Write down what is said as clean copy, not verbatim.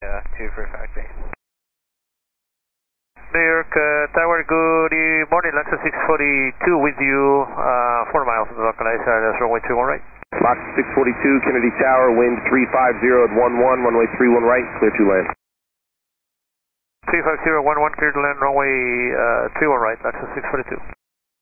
Yeah, 2 for factory. New York Tower, good morning, Lexus 642 with you, 4 miles from the localized area, runway 31 right. Fox 642, Kennedy Tower, wind 350 at 11, runway 31 right, clear to land. 350, 11, clear to land, runway 31 right, Lexus 642.